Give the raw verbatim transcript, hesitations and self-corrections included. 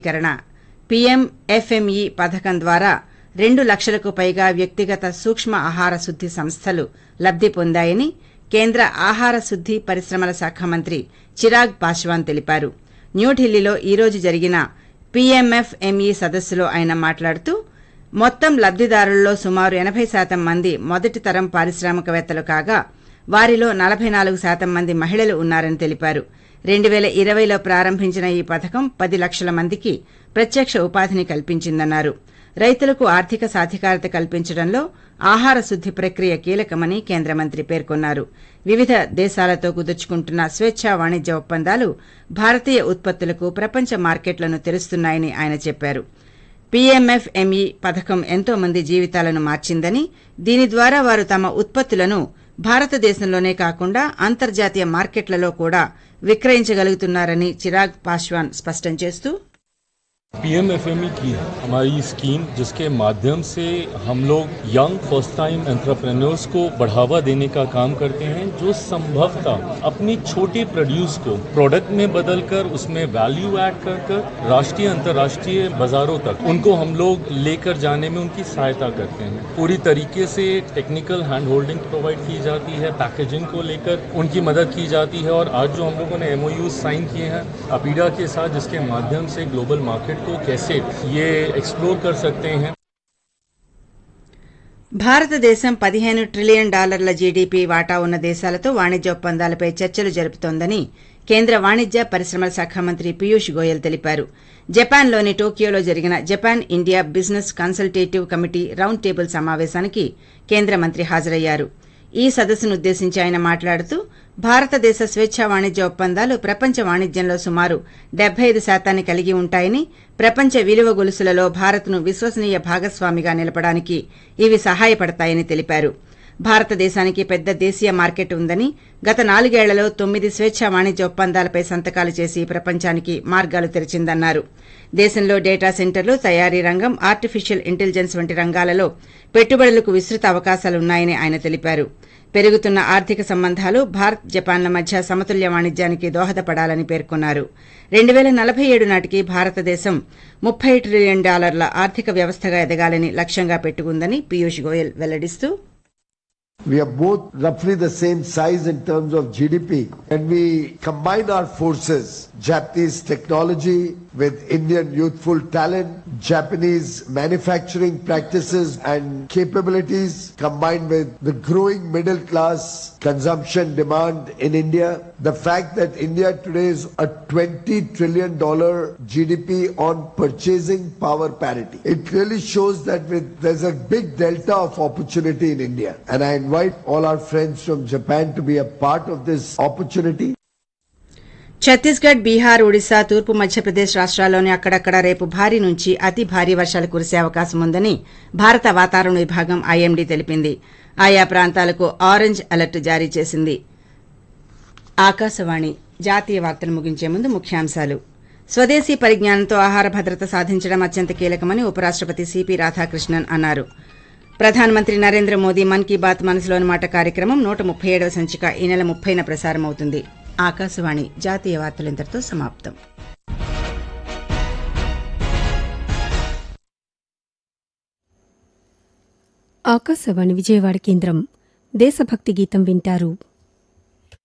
కరణ PM FME పథకం ద్వారా రెండు లక్షలకు పైగా వ్యక్తిగత సూక్ష్మ ఆహార శుద్ది సంస్థలు లబ్ది పొందాయని కేంద్ర ఆహార శుద్ది పరిశ్రమల శాఖ మంత్రి చిరాగ్ పాశ్వాన్ తెలిపారు. న్యూఢిల్లీలో ఈ రోజు జరిగిన పీఎంఎఫ్ఎంఈ సదస్సులో ఆయన మాట్లాడుతూ మొత్తం లబ్దిదారుల్లో సుమారు ఎనబై శాతం మంది మొదటి తరం పారిశ్రామికవేత్తలు కాగా వారిలో నలబై నాలుగు శాతం మంది మహిళలు ఉన్నారని తెలిపారు. రెండు పేల ఇరవైలో ప్రారంభించిన ఈ పథకం పది లక్షల మందికి ప్రత్యక్ష ఉపాధిని కల్పించిందన్నారు. రైతులకు ఆర్థిక సాధికారత కల్పించడంలో ఆహార శుద్ది ప్రక్రియ కీలకమని కేంద్ర మంత్రి పేర్కొన్నారు. వివిధ దేశాలతో కుదుర్చుకుంటున్న స్వేచ్ఛా వాణిజ్య ఒప్పందాలు భారతీయ ఉత్పత్తులకు ప్రపంచ మార్కెట్లను తెరుస్తున్నాయని ఆయన చెప్పారు. పీఎంఎఫ్ఎంఈ పథకం ఎంతో మంది జీవితాలను మార్చిందని, దీని ద్వారా వారు తమ ఉత్పత్తులను భారతదేశంలోనే కాకుండా అంతర్జాతీయ మార్కెట్లలో కూడా విక్రయించగలుగుతున్నారని చిరాగ్ పాశ్వాన్ స్పష్టం చేస్తూ पीएमएफएमई की हमारी स्कीम जिसके माध्यम से हम लोग यंग फर्स्ट टाइम एंटरप्रेन्योर्स को बढ़ावा देने का काम करते हैं, जो संभवतः अपनी छोटी प्रोड्यूस को प्रोडक्ट में बदलकर उसमें वैल्यू ऐड कर कर राष्ट्रीय अंतर्राष्ट्रीय बाजारों तक उनको हम लोग लेकर जाने में उनकी सहायता करते हैं. पूरी तरीके से टेक्निकल हैंड होल्डिंग प्रोवाइड की जाती है, पैकेजिंग को लेकर उनकी मदद की जाती है. और आज जो हम लोगों ने एमओयूज साइन किए हैं अपीडा के साथ, जिसके माध्यम से ग्लोबल मार्केट को कैसे ये एक्सप्लोर कर सकते हैं. భారతదేశం పదిహేను ట్రిలియన్ డాలర్ల జీడీపీ వాటా ఉన్న దేశాలతో వాణిజ్య ఒప్పందాలపై చర్చలు జరుపుతోందని కేంద్ర వాణిజ్య పరిశ్రమల శాఖ మంత్రి పీయూష్ గోయల్ తెలిపారు. జపాన్లోని టోక్యోలో జరిగిన Japan India business consultative committee round table సమావేశానికి కేంద్ర మంత్రి హాజరయ్యారు. ఈ సదస్సునుద్దేశించి ఆయన మాట్లాడుతూ భారతదేశ స్వేచ్ఛా వాణిజ్య ఒప్పందాలు ప్రపంచ వాణిజ్యంలో సుమారు డెబ్బై ఐదు శాతాన్ని కలిగి ఉంటాయని, ప్రపంచ విలువ గొలుసులలో భారత్ను విశ్వసనీయ భాగస్వామిగా నిలపడానికి ఇవి సహాయపడతాయని తెలిపారు. భారతదేశానికి పెద్ద దేశీయ మార్కెట్ ఉందని, గత నాలుగేళ్లలో తొమ్మిది స్వేచ్ఛా వాణిజ్య ఒప్పందాలపై సంతకాలు చేసి ప్రపంచానికి మార్గాలు తెరిచిందన్నారు. దేశంలో డేటా సెంటర్లు, తయారీ రంగం, ఆర్టిఫిషియల్ ఇంటెలిజెన్స్ వంటి రంగాలలో పెట్టుబడులకు విస్తృత అవకాశాలున్నాయని ఆయన తెలిపారు. పెరుగుతున్న ఆర్థిక సంబంధాలు భారత్ జపాన్ల మధ్య సమతుల్య వాణిజ్యానికి దోహదపడాలని పేర్కొన్నారు. రెండు పేల నలభై ఏడు నాటికి భారతదేశం ముప్పై ట్రిలియన్ డాలర్ల ఆర్థిక వ్యవస్థగా ఎదగాలని లక్ష్యంగా పెట్టుకుందని Piyush Goyal వెల్లడిస్తూ We are both roughly the same size in terms of G D P. When we combine our forces, Japanese technology with Indian youthful talent, Japanese manufacturing practices and capabilities, combined with the growing middle class consumption demand in India, the fact that India today is a twenty trillion dollar G D P on purchasing power parity, it really shows that with, there's a big delta of opportunity in India. And I invite all our friends from Japan to be a part of this opportunity. Chhattisgarh, Bihar, Odisha, తూర్పు మధ్యప్రదేశ్ రాష్ట్రాల్లోని అక్కడక్కడ రేపు భారీ నుంచి అతి భారీ వర్షాలు కురిసే అవకాశం ఉందని భారత వాతావరణ విభాగం ఐఎండీ తెలిపింది. ఆయా ప్రాంతాలకు ఆరెంజ్ అలర్ట్ జారీ చేసింది. ఆకాశవాణి జాతీయ వార్తలు ముగించే ముందు ముఖ్యాంశాలు. స్వదేశీ పరిజ్ఞానంతో ఆహార భద్రత సాధించడం అత్యంత కీలకమని ఉపరాష్టపతి సిపి రాధాకృష్ణన్ అన్నారు. ప్రధానమంత్రి నరేంద్ర మోదీ మన్ కీ బాత్ మనసులోని మాట కార్యక్రమం నూట ముప్పై ఏడవ సంచిక ఈ నెల ముప్పైన ప్రసారమవుతుంది. ఆకాశవాణి జాతీయ వార్తలు ఇంతటితో సమాప్తం. ఆకాశవాణి విజయవాడ కేంద్రం దేశభక్తి గీతం వింటారు.